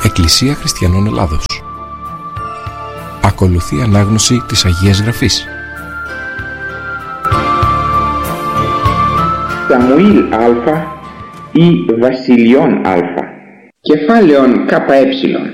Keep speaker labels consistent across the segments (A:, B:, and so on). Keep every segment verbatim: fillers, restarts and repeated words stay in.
A: Εκκλησία Χριστιανών Ελλάδος. Ακολουθεί ανάγνωση της Αγίας Γραφής.
B: Σαμουήλ Α ή Βασιλειών Α. Κεφάλαιον ΚΕ.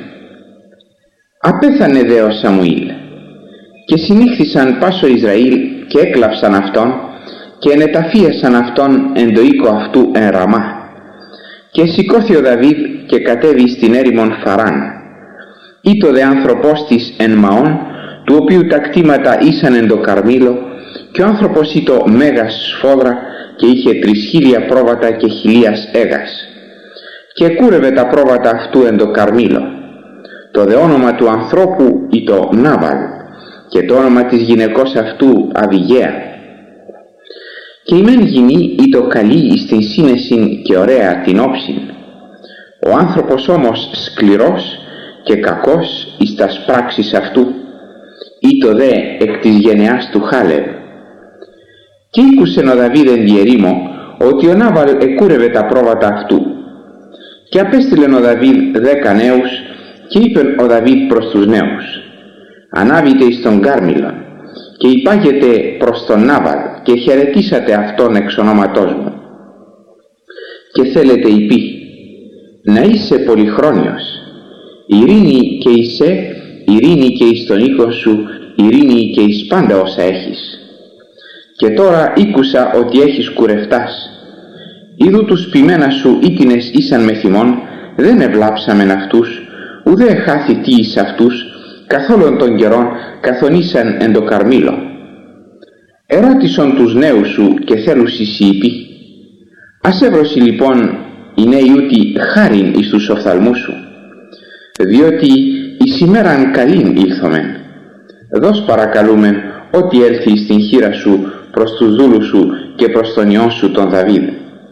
B: Απέθανε δε ο Σαμουήλ, και συνήχθησαν πάσο Ισραήλ και έκλαψαν αυτόν και ενεταφίασαν αυτόν εν το οίκο αυτού εν Ραμά. Και σηκώθη ο Δαβίδ και κατέβη στην έρημον Φαράν. Ήτο δε άνθρωπος της εν Μαών, του οποίου τα κτήματα ήσαν εν το Καρμήλο, και ο άνθρωπος ήτο μέγας σφόδρα και είχε τρισχίλια πρόβατα και χιλίας έγας. Και κούρευε τα πρόβατα αυτού εν το Καρμήλο. Το δε όνομα του ανθρώπου ήτο Νάβαλ, και το όνομα της γυναικός αυτού Αβιγαία. Και η μεν γυνή ήτο καλή εις την σύνεσιν και ωραία την όψιν. Ο άνθρωπος όμως σκληρός και κακός εις τας πράξεις αυτού, ήτο δε εκ της γενεάς του Χάλευ. Και ήκουσεν ο Δαβίδ εν διερήμο ότι ο Νάβαλ εκούρευε τα πρόβατα αυτού. Και απέστειλεν ο Δαβίδ δέκα νέους, και είπεν ο Δαβίδ προς τους νέους: ανάβητε εις τον Κάρμηλον και υπάγετε προς τον Νάβαλ και χαιρετήσατε αυτόν εξ ονόματός μου. Και θέλετε υπή να είσαι πολυχρόνιος, ειρήνη και εισέ, ειρήνη και εις τον οίκο σου, ειρήνη και εις πάντα όσα έχεις. Και τώρα ήκουσα ότι έχεις κουρευτάς. Είδου τους ποιμένα σου ήτινες ήσαν με θυμόν, δεν ευλάψαμεν αυτούς, ουδέ εχάθη τι εις αυτούς, καθόλων των καιρών καθον ήσαν εν το Καρμήλο. Ερώτησον τους νέους σου και θέλουσι είπη: ας έβρωση λοιπόν οι νέοι ούτι χάριν εις τους οφθαλμούς σου, διότι εις ημέραν καλήν ήλθομεν. Δώσ' παρακαλούμεν ό,τι έλθει στην χείρα σου προς τους δούλους σου και προς τον ιόν σου τον Δαβίδ.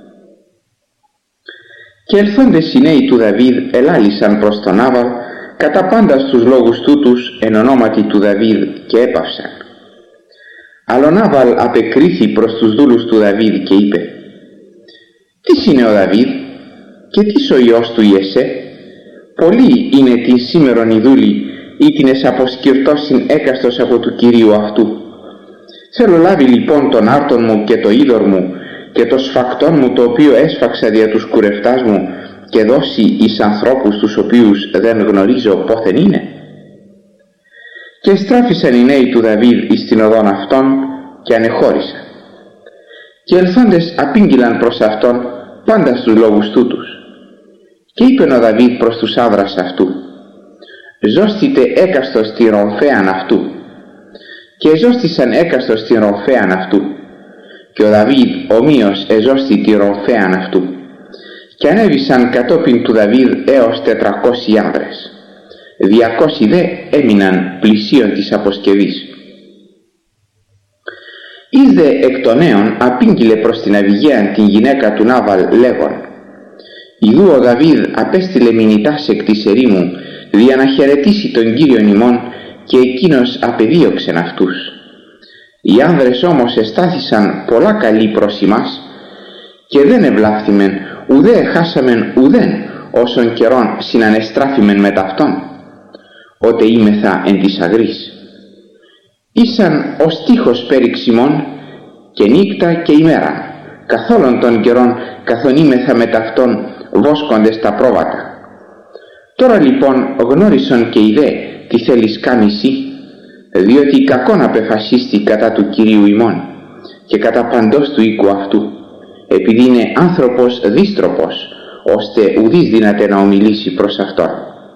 B: Και ελθόντες οι νέοι του Δαβίδ ελάλησαν προς τον Νάβαλ κατά πάντα στους λόγους τούτους εν ονόματι του Δαβίδ και έπαυσαν. Αλλά ο Νάβαλ απεκρίθη προς τους δούλους του Δαβίδ και είπε: «Τις είναι ο Δαβίδ και τις ο ιός του Ιεσέ? Πολλοί είναι την σήμερον οι δούλοι ή την εσαποσκυρτώσιν έκαστος από του Κυρίου αυτού. Θέλω λάβει λοιπόν τον άρτον μου και το είδωρ μου και το σφακτόν μου το οποίο έσφαξα δια τους κουρευτάς μου και δώσει εις ανθρώπους τους οποίους δεν γνωρίζω πόθεν είναι». Και στράφησαν οι νέοι του Δαβίδ εις την οδόν αυτών και ανεχώρησαν. Και ελθόντες απήγγειλαν προς αυτόν πάντα στους λόγους τούτους. Και είπεν ο Δαβίδ προς τους άδρας αυτού: «Ζώστητε έκαστος τη ρομφέαν αυτού». Και εζώστησαν έκαστος τη ρομφέαν αυτού. Και ο Δαβίδ ομοίως εζώστη τη ρομφέαν αυτού. Και ανέβησαν κατόπιν του Δαβίδ έως τετρακόσιοι άνδρες. Διακόσιοι δε έμειναν πλησίον της αποσκευής. Εις δε εκ των νέων απήγγειλε προς την Αβιγαίαν την γυναίκα του Νάβαλ λέγον: «Ιδού ο Δαβίδ απέστειλε μηνυτάς εκ της ερήμου δια να χαιρετήσει τον Κύριον ημών, και εκείνος απεδίωξεν αυτούς. Οι άνδρες όμως εστάθησαν πολλά καλοί προς ημάς και δεν ευλάφθημεν ουδέ εχάσαμεν ουδέν όσων καιρών συνανεστράφημεν με ταυτόν, ότε είμεθα εν της αγρής. Ήσαν ως τείχος πέριξ ημών και νύκτα και ημέρα, καθόλων των καιρών καθον είμεθα με ταυτόν βόσκοντες τα πρόβατα. Τώρα λοιπόν γνώρισον και οι δε τι θέλεις κάμισι, διότι κακόν απεφασίστη κατά του Κυρίου ημών και κατά παντός του οίκου αυτού, επειδή είναι άνθρωπος δύστροπος, ώστε ουδείς δύναται να ομιλήσει προς αυτόν».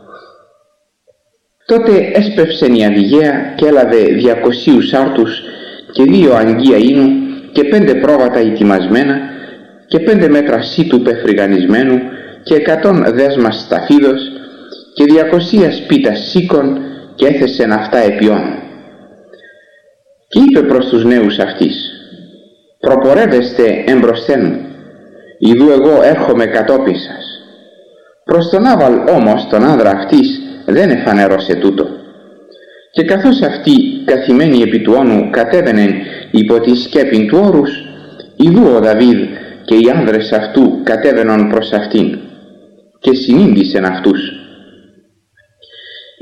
B: Τότε έσπευσεν η Αβιγαία και έλαβε διακοσίους άρτους και δύο αγγεία ίνου και πέντε πρόβατα ετοιμασμένα και πέντε μέτρα σίτου πεφρυγανισμένου και εκατόν δέσμας σταφίδος και διακοσία σπίτας σίκων, και έθεσεν αυτά επιών. Και είπε προς τους νέους αυτής: «Προπορεύεστε εμπροσθέν μου, ιδού εγώ έρχομαι κατόπιν σας». Προς τον Νάβαλ όμως τον άνδρα αυτής δεν εφανέρωσε τούτο. Και καθώς αυτοί καθημένοι επί του όνου κατέβαινεν υπό τη σκέπην του όρους, ιδού ο Δαβίδ και οι άνδρες αυτού κατέβαινον προς αυτήν και συνήντησεν αυτούς.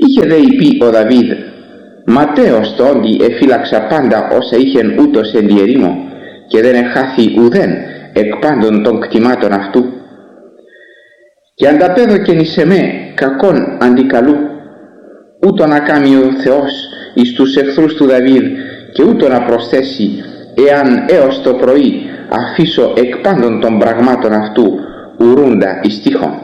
B: Είχε δε πει ο Δαβίδ: «Ματέος το όντι εφύλαξα πάντα όσα είχεν ούτως εν τη ερήμο, και δεν εχάθη ουδέν εκ πάντων των κτημάτων αυτού. Και ανταπέδωκεν εις εμέ κακόν αντικαλού, ούτω να κάνει ο Θεός εις τους εχθρούς του Δαβίδ, και ούτω να προσθέσει, εάν έως το πρωί αφήσω εκ πάντων των πραγμάτων αυτού ουρούντα εις τείχον».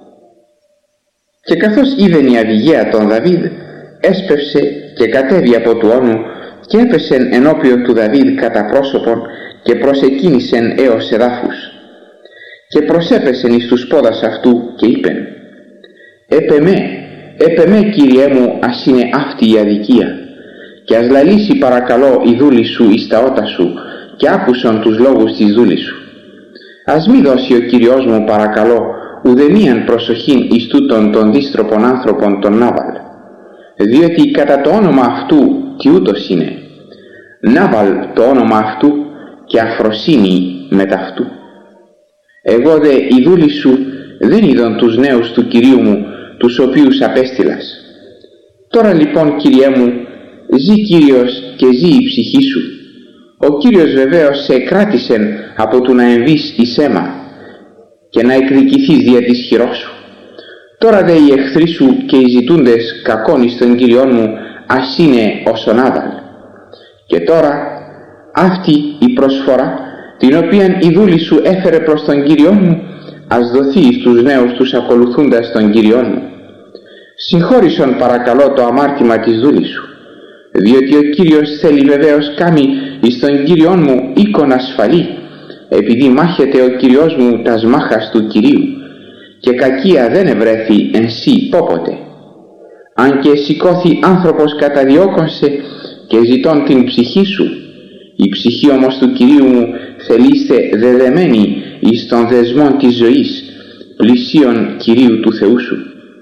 B: Και καθώς είδεν η Αβιγαία τον Δαβίδ, έσπευσε και κατέβη από του όνου και έπεσεν ενώπιον του Δαβίδ κατά πρόσωπον και προσεκίνησεν έως εδάφους. Και προσέπεσεν εις τους πόδας αυτού και είπεν: «Έπε με, έπε με, Κύριέ μου, ας είναι αυτή η αδικία, και ας λαλήσει παρακαλώ η δούλη σου εις τα ότα σου, και άκουσον τους λόγους της δούλης σου. Ας μη δώσει ο Κύριος μου παρακαλώ ουδενίαν προσοχήν εις τούτον των δύστροπων άνθρωπων των Νάβαλ, διότι κατά το όνομα αυτού τι ούτως είναι, Νάβαλ το όνομα αυτού και αφροσύνη μετ' αυτού. Εγώ δε η δούλη σου δεν είδον τους νέους του Κυρίου μου, τους οποίους απέστειλας. Τώρα λοιπόν, Κύριέ μου, ζει Κύριος και ζει η ψυχή σου. Ο Κύριος βεβαίως σε κράτησεν από του να εμβείς εις αίμα και να εκδικηθείς δια της χειρός σου. Τώρα δε οι εχθροί σου και οι ζητούντες κακόν εις τον Κύριον μου ας είναι ως ο Νάβαλ. Και τώρα αυτή η προσφορά την οποία η δούλη σου έφερε προς τον Κύριον μου ας δοθεί στους νέους τους ακολουθούντας τον Κύριον μου. Συγχώρησον παρακαλώ το αμάρτημα της δούλης σου, διότι ο Κύριος θέλει βεβαίως κάμει εις τον Κύριον μου οίκον ασφαλή, επειδή μάχεται ο Κύριος μου τας μάχας του Κυρίου, και κακία δεν ευρέθη εν σύ πόποτε. Αν και σηκώθη άνθρωπος καταδιώκονσε και ζητών την ψυχή σου, η ψυχή όμως του Κυρίου μου θελείστε δεδεμένη εις των δεσμών της ζωής, πλησίον Κυρίου του Θεού σου.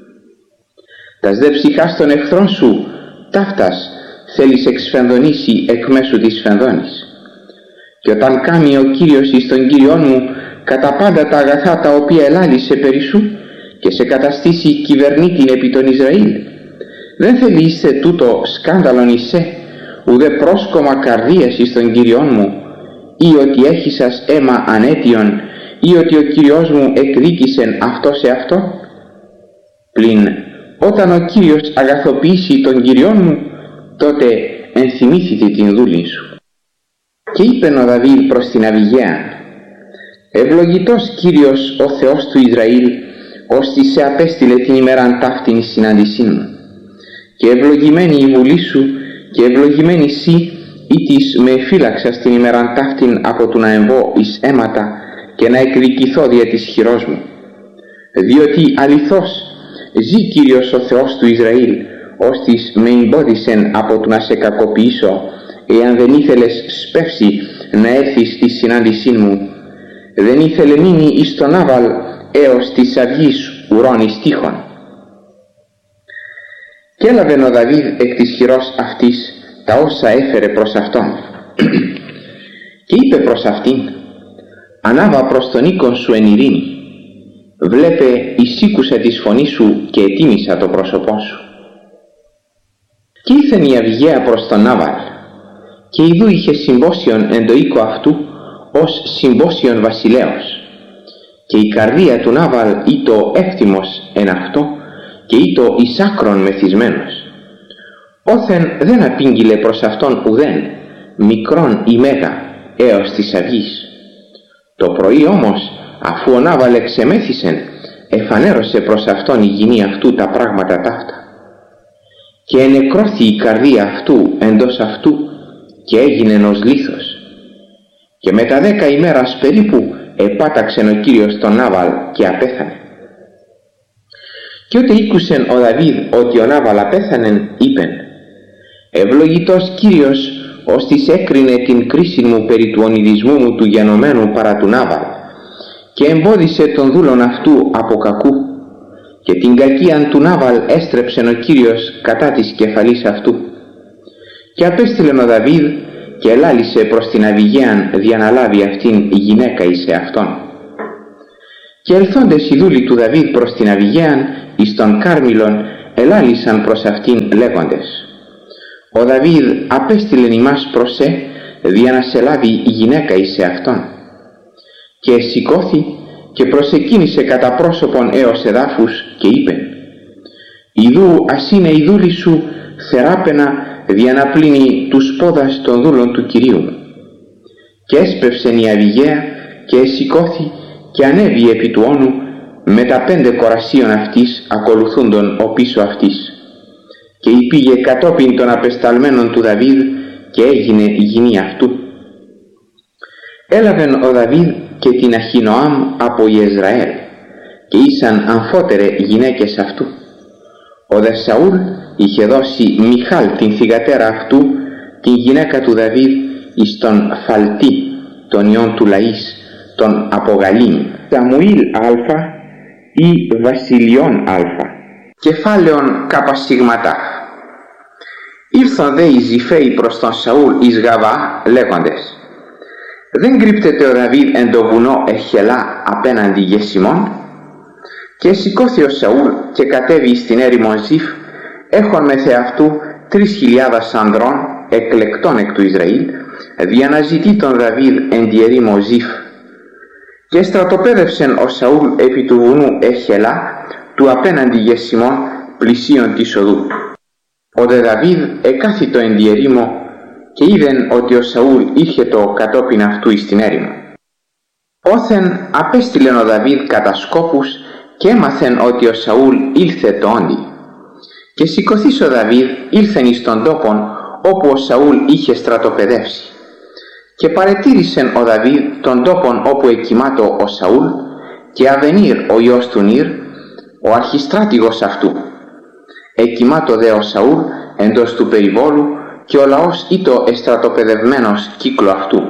B: Τας δε ψυχάς των εχθρών σου ταύτας θέλεις εξφενδονήσει εκ μέσου της φενδόνης. Και όταν κάμει ο Κύριος εις τον Κύριον μου κατά πάντα τα αγαθά τα οποία ελάλησε περί σου και σε καταστήσει κυβερνήτην επί τον Ισραήλ, δεν θελείστε τούτο σκάνδαλον εισέ, ουδέ πρόσκομα καρδίας εις τον Κύριον μου, ή ότι έχει σας αίμα ανέτιον, ή ότι ο Κύριος μου εκδίκησεν αυτό σε αυτό. Πλην όταν ο Κύριος αγαθοποιήσει τον Κύριον μου, τότε ενθυμήθητη την δούλη σου. Και είπεν ο Δαβίδ προς την Αβιγαία: «Ευλογητός Κύριος ο Θεός του Ισραήλ, ώστι σε απέστειλε την ημέραν ταύτην εις συνάντησήν μου. Και ευλογημένη η βουλή σου, και ευλογημένη σύ, ήτις με εφύλαξας την ημέραν ταύτην από του να εμβώ εις αίματα και να εκδικηθώ δια της χειρός μου. Διότι αληθώς ζει Κύριος ο Θεός του Ισραήλ, ώστις με εμπόδισεν από του να σε κακοποιήσω, εάν δεν ήθελες σπεύσει να έρθεις εις συνάντησήν μου, δεν ήθελε μείνει εις τον Νάβαλ έως της αυγής ουρών εις τείχον». Και έλαβεν ο Δαβίδ εκ της χειρός αυτής τα όσα έφερε προς αυτόν και είπε προς αυτήν: «Ανάβα προς τον οίκον σου εν ειρήνη. Βλέπε, εισήκουσα της φωνής σου και ετίμησα το πρόσωπό σου». Και ήλθεν η Αβιγαία προς τον Νάβαλ, και ιδού είχε συμπόσιον εν το οίκο αυτού ως συμπόσιον βασιλέως, και η καρδία του Νάβαλ ήτο εύθυμος εν αυτό και ήτο εις άκρον μεθυσμένος. Όθεν δεν απήγγειλε προς αυτόν ουδέν, μικρόν ή μέγα, έως της αυγής. Το πρωί όμως, αφού ο Νάβαλ εξεμέθησεν, εφανέρωσε προς αυτόν η γυνή αυτού τα πράγματα ταύτα. Και ενεκρώθη η καρδία αυτού εντός αυτού και έγινεν ως λίθος. Και μετά δέκα ημέρας περίπου επάταξεν ο Κύριος τον Νάβαλ και απέθανε. Και ότε ήκουσεν ο Δαβίδ ότι ο Νάβαλ απέθανεν, είπεν: «Ευλογητός Κύριος, ώστις έκρινε την κρίση μου περί του ονειδισμού μου του γενομένου παρά του Νάβαλ, και εμπόδισε τον δούλον αυτού από κακού, και την κακίαν του Νάβαλ έστρεψεν ο Κύριος κατά της κεφαλής αυτού». Και απέστειλεν ο Δαβίδ και ελάλησε προς την Αβιγαίαν δια να λάβει αυτήν η γυναίκα εις εαυτόν. Και ελθόντες οι δούλοι του Δαβίδ προς την Αβιγαίαν εις τον Κάρμιλον, ελάλησαν προς αυτήν λέγοντες: «Ο Δαβίδ απέστειλεν ημάς προς σε, δια να σε λάβει γυναίκα εις εαυτόν». Και σηκώθη και προσεκίνησε κατά πρόσωπον έως εδάφους και είπε: «Ιδού ας είναι η δούλη σου θεράπαινα δια να πλύνει τους πόδας των δούλων του Κυρίου μου». Και έσπευσεν η Αβιγαία και σηκώθη και ανέβη επί του όνου με τα πέντε κορασίων αυτής ακολουθούντον ο πίσω αυτής. Και υπήγε κατόπιν των απεσταλμένων του Δαβίδ και έγινε γυνή αυτού. Έλαβεν ο Δαβίδ και την Αχινοάμ από Ιεσραήλ και ήσαν αμφότερε γυναίκες αυτού. Ο δε Σαούλ είχε δώσει Μιχάλ την θυγατέρα αυτού, την γυναίκα του Δαβίδ, εις τον Φαλτή, τον ιόν του Λαΐς, τον Απογαλήμ. Σαμουήλ α ή Βασιλιών α. Κεφάλαιον καπασίγματα. Ήρθον δε οι Ζιφαίοι προς τον Σαούλ εις Γαβά λέγοντες: «Δεν κρύπτεται ο Δαβίδ εν το βουνό Εχελά απέναντι Γεσιμών?» Και σηκώθη ο Σαούλ και κατέβη στην έρημον Ζιφ, έχων με θεαυτού τρεις χιλιάδας ανδρών εκλεκτών εκ του Ισραήλ, δια να ζητεί τον Δαβίδ εν τη ερήμο Ζιφ. Και στρατοπέδευσεν ο Σαούλ επί του βουνού Εχελά, του απέναντι Γεσιμών, πλησίον της οδού. Ο δε Δαβίδ εκάθητο εν τη ερήμο και είδεν ότι ο Σαούλ ήρχετο κατόπιν αυτού εις την έρημο. Όθεν απέστειλεν ο Δαβίδ κατά σκόπους και έμαθεν ότι ο Σαούλ ήλθε το όντι. Και σηκωθείς ο Δαβίδ ήλθεν εις τον τόπον όπου ο Σαούλ είχε στρατοπεδεύσει. Και παρετήρησεν ο Δαβίδ τον τόπον όπου εκοιμάτω ο Σαούλ και Αβενήρ ο ιός του Νήρ, ο αρχιστράτηγος αυτού. Εκοιμάτω δε ο Σαούλ εντός του περιβόλου και ο λαός ήτο εστρατοπεδευμένος κύκλο αυτού.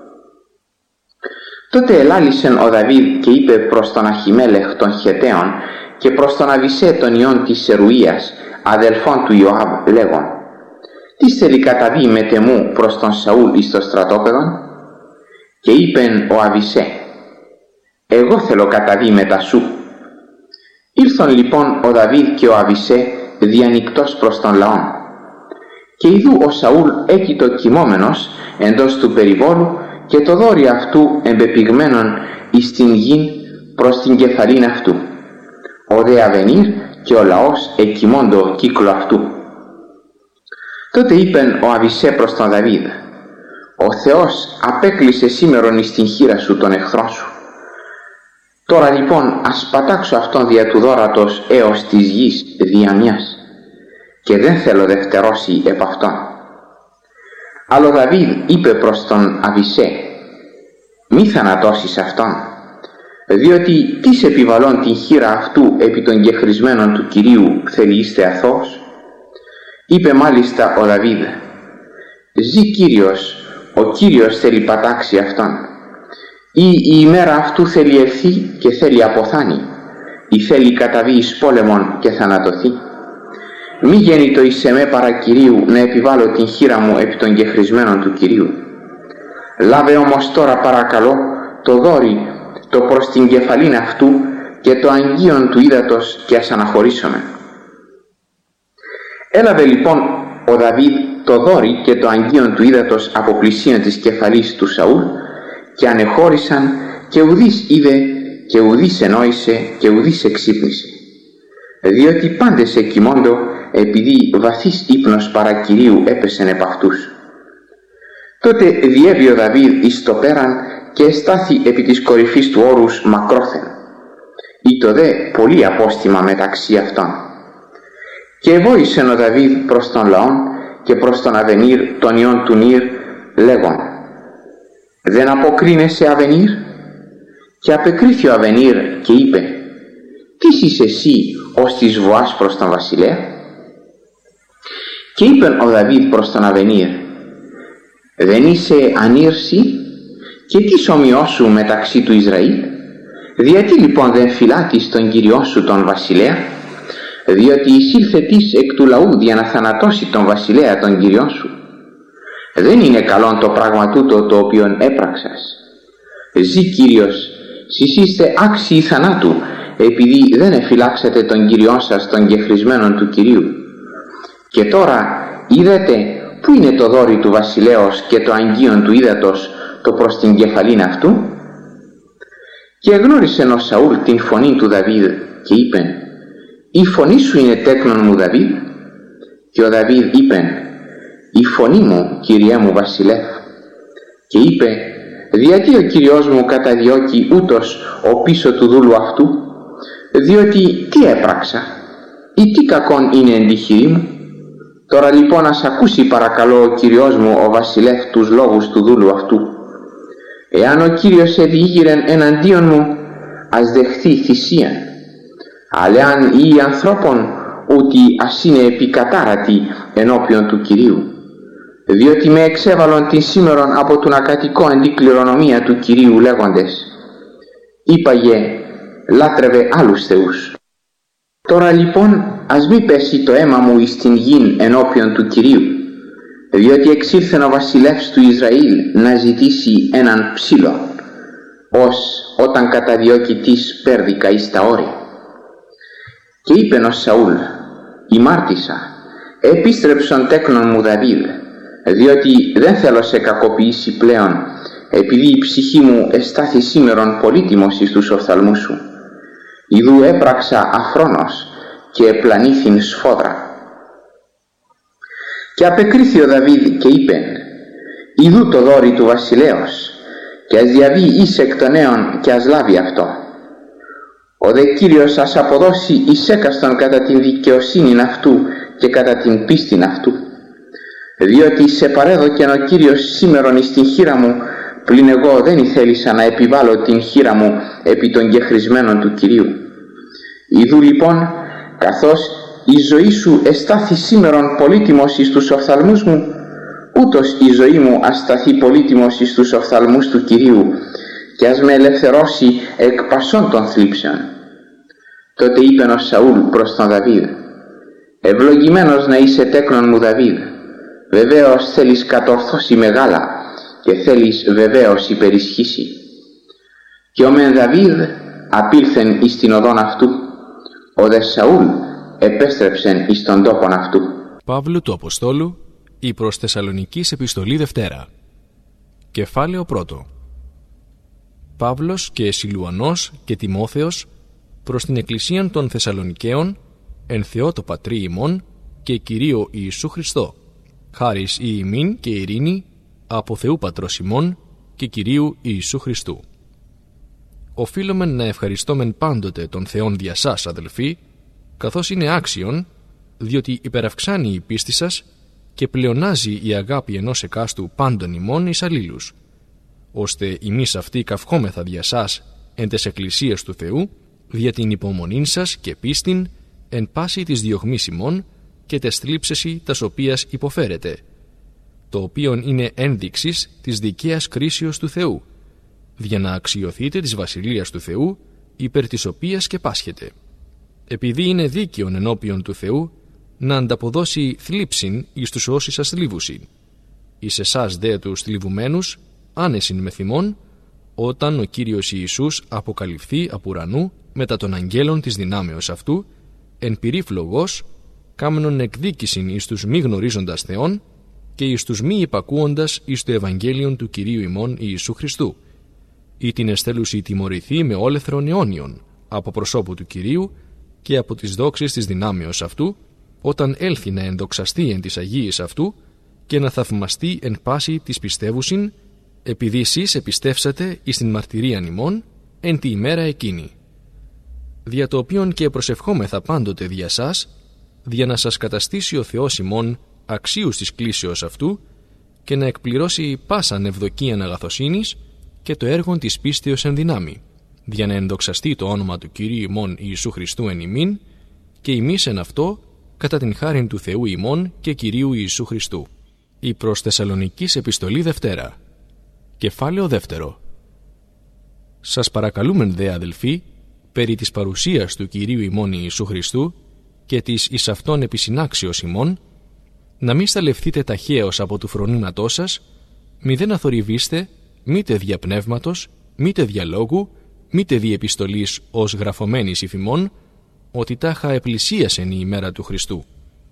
B: Τότε ελάλησεν ο Δαβίδ και είπε προς τον Αχιμέλεχ των Χεταίων και προς τον Αβισέ των ιών της Σερουίας, αδελφών του Ιωάβ, λέγον: «Τι θέλει καταβεί με τεμού προς τον Σαούλ εις το στρατόπεδον?» Και είπεν ο Αβισέ: «Εγώ θέλω καταβεί μετά σου». Ήλθον λοιπόν ο Δαβίδ και ο Αβισέ διανυκτός προς τον λαόν. Και ιδού ο Σαούλ έκειτο κοιμόμενος εντός του περιβόλου και το δόρυ αυτού εμπεπηγμένον εις την γην προς την κεφαλήν αυτού. Ο δε Αβενήρ και ο λαός εκοιμώντο κύκλο αυτού. Τότε είπεν ο Αβισέ προς τον Δαβίδ: «Ο Θεός απέκλεισε σήμερον εις την χείρα σου τον εχθρό σου. Τώρα λοιπόν ας πατάξω αυτόν δια του δώρατος έως της γης δια μιας, και δεν θέλω δευτερώσει επ' αυτόν». Αλλά ο Δαβίδ είπε προς τον Αβισέ: «Μη θανατώσεις αυτόν, διότι τι σε επιβαλών την χείρα αυτού επί των γεχρησμένων του Κυρίου θέλει είστε αθώος?» Είπε μάλιστα ο Δαβίδ: «Ζή Κύριος, ο Κύριος θέλει πατάξει αυτόν, ή η ημέρα αυτού θέλει ελθεί και θέλει αποθάνει, ή θέλει καταβεί εις πόλεμον και θανατωθεί. Μη γέννητο εις εμέ παρά Κυρίου να επιβάλλω την χείρα μου επί των γεχρησμένων του Κυρίου. Λάβε όμως τώρα παρακαλώ το δόρυ το προς την κεφαλήν αυτού και το αγγείον του ύδατος και ας αναχωρήσομε». Έλαβε λοιπόν ο Δαβίδ το δόρυ και το αγγείον του ύδατος από πλησίον της κεφαλής του Σαούλ και ανεχώρησαν, και ουδής είδε και ουδής ενόησε και ουδής εξύπνησε, διότι πάντες εκοιμώντο επειδή βαθύς ύπνος παρά Κυρίου έπεσεν επ' αυτούς. Τότε διέβη ο Δαβίδ εις το πέραν και εστάθη επί της κορυφής του όρους μακρόθεν. Ήτο δε πολύ απόστημα μεταξύ αυτών. Και εβόησεν ο Δαβίδ προς τον λαόν και προς τον Αβενήρ τον ιόν του Νήρ, λέγον: «Δεν αποκρίνεσαι, Αβενήρ?» Και απεκρίθη ο Αβενήρ και είπε: «Τίς είσαι εσύ ως της βοάς προς τον βασιλέα?» Και είπεν ο Δαβίδ προς τον Αβενήρ: «Δεν είσαι ανήρση και τι ομοιός σου μεταξύ του Ισραήλ? Γιατί λοιπόν δεν φυλάτεις τον Κυριό σου τον βασιλέα? Διότι εισήλθε της εκ του λαού για να θανατώσει τον βασιλέα τον Κυριό σου. Δεν είναι καλόν το πράγμα τούτο το οποίον έπραξας. Ζή Κύριος, σεις είστε άξιοι θανάτου, επειδή δεν εφυλάξατε τον Κυριόν σας των γεφρισμένων του Κυρίου. Και τώρα είδατε πού είναι το δόρυ του βασιλέως και το αγγείον του ύδατος το προς την κεφαλήν αυτού. Και εγνώρισε ο Σαούλ την φωνή του Δαβίδ και είπε: «Η φωνή σου είναι τέκνον μου, Δαβίδ?» Και ο Δαβίδ είπε: «Η φωνή μου, Κυριέ μου βασιλεύ». Και είπε: «Διατί ο Κυριός μου καταδιώκει ούτως ο πίσω του δούλου αυτού? Διότι τι έπραξα ή τι κακόν είναι εν τη χειρή μου? Τώρα λοιπόν ας ακούσει παρακαλώ ο Κυριός μου ο βασιλεύ τους λόγους του δούλου αυτού. Εάν ο Κύριος εδιήγηρεν εναντίον μου, ας δεχθεί θυσίαν. Αλλά αν οι ανθρώπων ότι ας είναι επικατάρατοι ενώπιον του Κυρίου. Διότι με εξέβαλον την σήμερον από τον ακατοικό εν την κληρονομία του Κυρίου λέγοντες: είπαγε, λάτρευε άλλους θεούς. Τώρα λοιπόν ας μη πέσει το αίμα μου εις την γην ενώπιον του Κυρίου, διότι εξήλθεν ο βασιλεύς του Ισραήλ να ζητήσει έναν ψήλο, ως όταν καταδιώκητής πέρδικα εις τα όρη. Και είπεν ο Σαούλ: ημάρτησα, επίστρεψον τέκνον μου Δαβίδ, διότι δεν θέλω σε κακοποιήσει πλέον, επειδή η ψυχή μου εστάθη σήμερον πολύτιμος εις τους οφθαλμούς σου. Ιδού έπραξα αφρόνος και επλανήθην σφόδρα. Και απεκρίθη ο Δαβίδ και είπεν: ιδού το δόρυ του βασιλέως, και ας διαβεί εις εκ των νέων και ας λάβει αυτό. Ο δε Κύριος ας αποδώσει εις έκαστον κατά την δικαιοσύνην αυτού και κατά την πίστην αυτού. Διότι σε παρέδωκεν ο Κύριος σήμερον εις την χείρα μου, πλην εγώ δεν ηθέλησα να επιβάλλω την χείρα μου επί των γεχρισμένων του Κυρίου. Ιδού λοιπόν, καθώς η ζωή σου εστάθη σήμερον πολύτιμος εις τους οφθαλμούς μου, ούτως η ζωή μου ας σταθεί πολύτιμος εις τους οφθαλμούς του Κυρίου, και ας με ελευθερώσει εκ πασών των θλίψεων. Τότε είπεν ο Σαούλ προς τον Δαβίδ: ευλογημένος να είσαι τέκνον μου Δαβίδ, βεβαίως θέλεις κατορθώσει μεγάλα και θέλεις βεβαίως υπερισχύσει. Και ο μεν Δαβίδ απήλθεν εις την οδόν αυτού, ο δε Σαούλ επέστρεψεν εις τον τόπον αυτού.
A: Παύλου του Αποστόλου, η προς Θεσσαλονικής επιστολή Δευτέρα. Κεφάλαιο πρώτο. Παύλος και Σιλουανός και Τιμόθεος προς την Εκκλησίαν των Θεσσαλονικαίων, εν Θεώ το Πατρί ημών και Κυρίω Ιησού Χριστό, χάρις η ημίν και ειρήνη από Θεού Πατρός ημών και Κυρίου Ιησού Χριστού. Οφείλομεν να ευχαριστόμεν πάντοτε τον Θεόν δια σας, αδελφοί, καθώς είναι άξιον, διότι υπεραυξάνει η πίστη σας και πλεονάζει η αγάπη ενός εκάστου πάντων ημών εις αλλήλους, ώστε εμείς αυτοί καυχόμεθα δια σας εν τες εκκλησίες του Θεού, δια την υπομονήν σας και πίστην εν πάση της διωγμής ημών και τες θλίψεσι τας οποίας υποφέρετε, το οποίον είναι ένδειξης της δικαίας κρίσεως του Θεού, για να αξιωθείτε της βασιλείας του Θεού, υπέρ της οποίας και πάσχετε. Επειδή είναι δίκαιον ενώπιον του Θεού να ανταποδώσει θλίψην εις τους όσοι σας θλίβουσιν, εις εσάς δε τους θλιβουμένους άνεσιν με θυμών, όταν ο Κύριος Ιησούς αποκαλυφθεί από ουρανού μετά των αγγέλων της δυνάμεως αυτού, εν πυρήφλογος, κάμενον εκδίκησιν εις τους μη γνωρίζοντας Θεόν και εις τους μη υπακούοντας εις το Ευαγγέλιον του Κυρίου ημών Ιησού Χριστού, ή την εστέλουσι τιμωρηθεί με όλεθρον αιώνιον από προσώπου του Κυρίου και από τις δόξεις της δυνάμεως αυτού, όταν έλθει να ενδοξαστεί εν της Αγίης αυτού και να θαυμαστεί εν πάση της πιστεύουσιν, επειδή εσείς επιστεύσατε εις την μαρτυρίαν ημών εν τη ημέρα εκείνη. Δια το οποίον και προσευχόμεθα πάντοτε δια σας, δια να σας καταστήσει ο Θεός ημών αξίους της κλήσεως αυτού και να εκπληρώσει πάσαν ευδοκίαν αγαθοσύνης και το έργον της πίστεως εν δυνάμει, δια να ενδοξαστεί το όνομα του Κυρίου ημών Ιησού Χριστού εν ημίν και ημείς εν αυτό κατά την χάριν του Θεού ημών και Κυρίου Ιησού Χριστού. Η προς Θεσσαλονικής επιστολή Δευτέρα. Κεφάλαιο δεύτερο. Σας παρακαλούμεν δε αδελφοί, περί της παρουσίας του Κυρίου ημών Ιησού Χριστού και της εις αυτόν επισυνάξεως ημών, να μη σταλευθείτε ταχαίως από του φρονήματός σας, μη δεν αθορυβήστε, μήτε δια πνεύματος, μήτε δια λόγου, μήτε δι' επιστολής ως γραφωμένης υφημών, ότι τάχα επλησίασεν η ημέρα του Χριστού.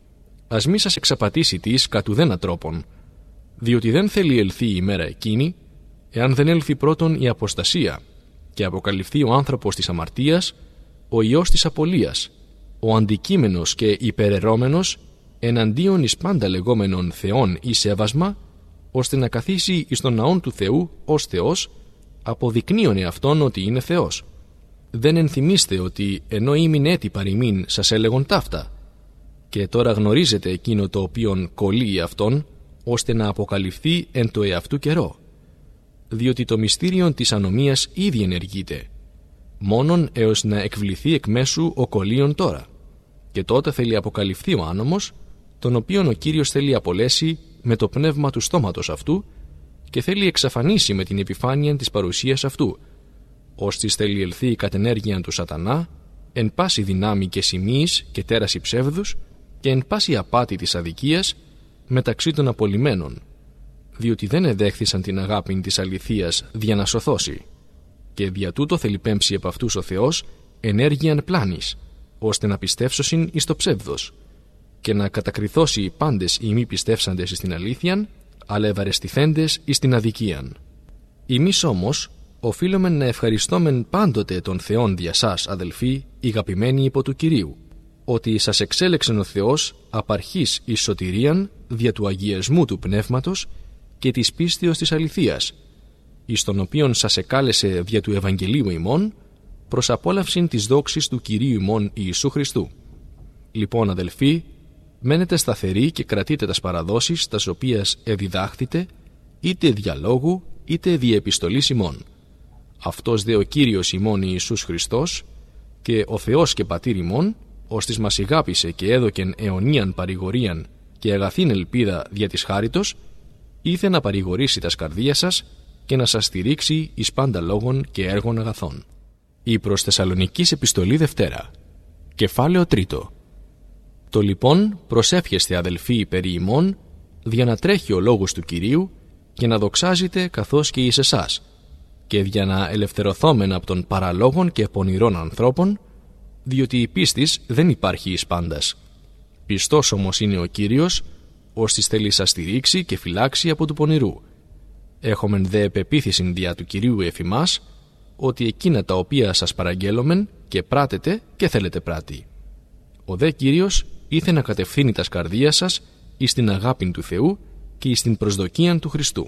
A: Ας μη σας εξαπατήσει της κατ' ουδένα τρόπον, διότι δεν θέλει ελθεί η ημέρα εκείνη, εάν δεν έλθει πρώτον η αποστασία και αποκαλυφθεί ο άνθρωπος της αμαρτίας, ο ιός της απολίας, ο αντικείμενος και υπεραιρώμενος εναντίον εις πάντα λεγόμενων θεών ή σέβασμα, ώστε να καθίσει εις τον ναόν του Θεού ως Θεός, αποδεικνύωνε αυτόν ότι είναι Θεός. Δεν ενθυμίστε ότι ενώ ήμην έτη παροιμήν σας έλεγον ταύτα, και τώρα γνωρίζετε εκείνο το οποίον κολλεί αυτόν, ώστε να αποκαλυφθεί εν το εαυτού καιρό. Διότι το μυστήριον της ανομίας ήδη ενεργείται, μόνον έως να εκβληθεί εκ μέσου ο κολλίον τώρα. Και τότε θέλει αποκαλυφθεί ο άνομος, τον οποίον ο Κύριος θέλει απολέσει με το πνεύμα του στόματος αυτού και θέλει εξαφανίσει με την επιφάνεια της παρουσίας αυτού, ώστις θέλει ελθεί κατ' ενέργειαν του σατανά, εν πάση δυνάμει και σημείας και τέραση ψεύδους και εν πάση απάτη της αδικίας μεταξύ των απολυμένων, διότι δεν εδέχθησαν την αγάπη της αληθείας δια να σωθώσει. Και δια τούτο θέλει πέμψει επ' αυτούς ο Θεός ενέργειαν πλάνης, ώστε να πιστεύσωσιν εις το ψεύδος και να κατακριθώσει οι πάντες οι μη πιστεύσαντες εις την αλήθειαν, αλλά ευαρεστηθέντες εις την αδικίαν. Εμείς όμως οφείλομεν να ευχαριστόμεν πάντοτε τον Θεόν δια σας, αδελφοί, ηγαπημένοι υπό του Κυρίου, ότι σας εξέλεξεν ο Θεός απαρχής εις σωτηρίαν δια του αγιασμού του πνεύματος και της πίστεως της αληθείας, εις τον οποίον σας εκάλεσε δια του Ευαγγελίου ημών, προς απόλαυσιν της δόξης του Κυρίου ημών Ιησού Χριστού. Λοιπόν, αδελφοί, μένετε σταθεροί και κρατείτε τας παραδόσεις τας οποίας εδιδάχθητε, είτε διαλόγου είτε δι' επιστολής ημών. Αυτός δε ο Κύριος ημών Ιησούς Χριστός και ο Θεός και Πατήρ ημών, ώστις μας ηγάπησε και έδωκεν αιωνίαν παρηγορίαν και αγαθήν ελπίδα δια της χάριτος, ήθε να παρηγορήσει τας καρδίας σας και να σας στηρίξει εις πάντα λόγων και έργων αγαθών. Η προς Θεσσαλονικής επιστολή Δευτέρα. Κεφάλαιο τρίτο. Το λοιπόν προσεύχεστε, αδελφοί, περί ημών, δια να τρέχει ο λόγος του Κυρίου και να δοξάζετε καθώς και εις εσάς, και δια να ελευθερωθόμεν από των παραλόγων και πονηρών ανθρώπων, διότι η πίστης δεν υπάρχει εις πάντας. Πιστός όμως είναι ο Κύριος, ώστις θέλει σας στηρίξει και φυλάξει από του πονηρού. Έχομεν δε επεποίθησιν δια του Κυρίου εφημάς, ότι εκείνα τα οποία σας παραγγέλωμεν και πράτετε και θέλετε πράτη. Ο δε Κύριος ήθε να κατευθύνει τας καρδίας σας εις την αγάπην του Θεού και εις την προσδοκίαν του Χριστού.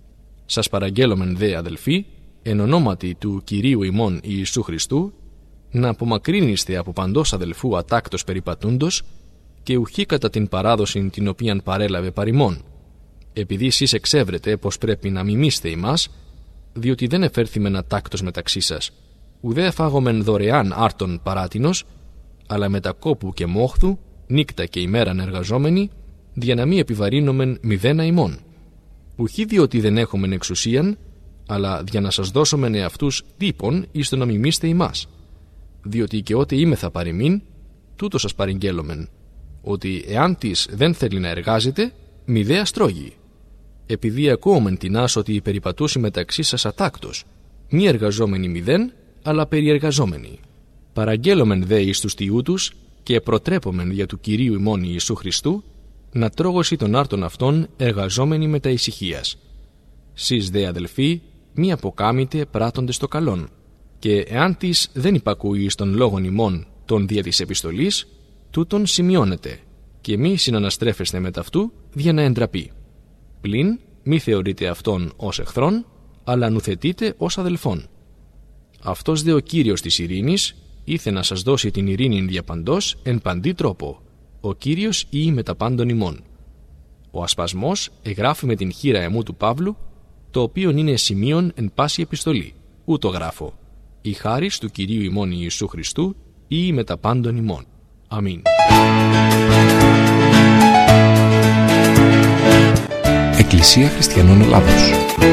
A: Σας παραγγέλωμεν δε, αδελφοί, εν ονόματι του Κυρίου ημών Ιησού Χριστού, να απομακρύνεστε από παντός αδελφού ατάκτος περιπατούντος και ουχή κατά την παράδοση την οποίαν παρέλαβε παρημών, επειδή εσείς εξεύρετε πως πρέπει να μιμήστε ημάς, διότι δεν εφέρθημεν ατάκτος μεταξύ σας, ουδέ εφάγομεν δωρεάν άρτον παράτινος, αλλά μετα κόπου και μόχθου, νύκτα και ημέραν εργαζόμενοι, δια να μη επιβαρύνομεν μηδένα ημών. Ουχή διότι δεν έχομεν εξουσίαν, αλλά δια να σας δώσομεν εαυτούς τύπων εις το να μιμήστε ημάς. Διότι και ότε είμεθα παροιμήν, τούτο σας παρηγγέλωμεν, ότι εάν της δεν θέλει να εργάζεται, μηδέα στρώγει. Επειδή ακούομεν τεινάς ότι περιπατούσι μεταξύ σας ατάκτος, μη εργαζόμενοι μηδέν, αλλά περιεργαζόμενοι. Παραγγέλωμεν δε εις τους τιούτους και προτρέπομεν για του Κυρίου ημών Ιησού Χριστού, να τρώγωσι των άρτων αυτών εργαζόμενοι με τα ησυχίας. Σεις δε, αδελφοί, μη αποκάμετε πράττοντες το καλόν, και εάν της δεν υπακούει εις των λόγων ημών των δια της επιστολής, τούτον σημειώνεται, και μη συναναστρέφεστε με ταυτού για να εντραπεί. Πλην μη θεωρείτε αυτόν ως εχθρόν, αλλά νουθετείτε ως αδελφόν. Αυτός δε ο Κύριος της ειρήνης ήθε να σας δώσει την ειρήνη διαπαντός εν παντή τρόπο, ο Κύριος ή με τα πάντων ημών. Ο ασπασμός εγγράφει με την χείρα αιμού του Παύλου, το οποίον είναι σημείον εν πάση επιστολή. Ούτω γράφω. Η χάρις του Κυρίου ημών Ιησού Χριστού ή με τα πάντων ημών. Αμήν.
C: Εκκλησία Χριστιανών Ελλάδος.